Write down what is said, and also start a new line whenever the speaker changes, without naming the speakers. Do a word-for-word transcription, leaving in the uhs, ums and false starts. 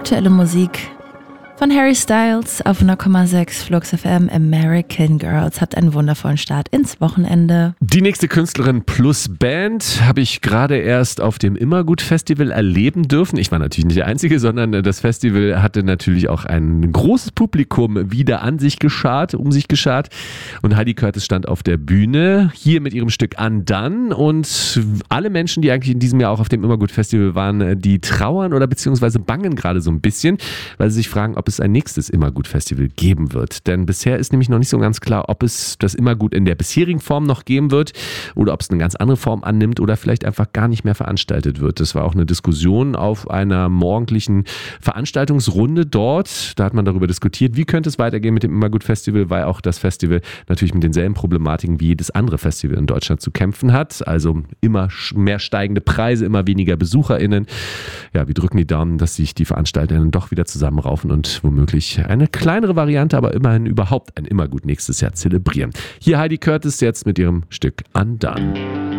Aktuelle Musik von Harry Styles auf null Komma sechs Flux F M. American Girls. Habt einen wundervollen Start ins Wochenende.
Die nächste Künstlerin plus Band habe ich gerade erst auf dem Immergut-Festival erleben dürfen. Ich war natürlich nicht der Einzige, sondern das Festival hatte natürlich auch ein großes Publikum wieder an sich geschart, um sich geschart. Und Heidi Curtis stand auf der Bühne, hier mit ihrem Stück Undone. Und alle Menschen, die eigentlich in diesem Jahr auch auf dem Immergut-Festival waren, die trauern oder beziehungsweise bangen gerade so ein bisschen, weil sie sich fragen, ob es ein nächstes Immergut-Festival geben wird. Denn bisher ist nämlich noch nicht so ganz klar, ob es das Immergut in der bisherigen Form noch geben wird oder ob es eine ganz andere Form annimmt oder vielleicht einfach gar nicht mehr veranstaltet wird. Das war auch eine Diskussion auf einer morgendlichen Veranstaltungsrunde dort. Da hat man darüber diskutiert, wie könnte es weitergehen mit dem Immergut-Festival, weil auch das Festival natürlich mit denselben Problematiken wie jedes andere Festival in Deutschland zu kämpfen hat. Also immer mehr steigende Preise, immer weniger BesucherInnen. Ja, wir drücken die Daumen, dass sich die VeranstalterInnen doch wieder zusammenraufen und womöglich eine kleinere Variante, aber immerhin überhaupt ein Immergut nächstes Jahr zelebrieren. Hier Heidi Curtis jetzt mit ihrem Stück Undone.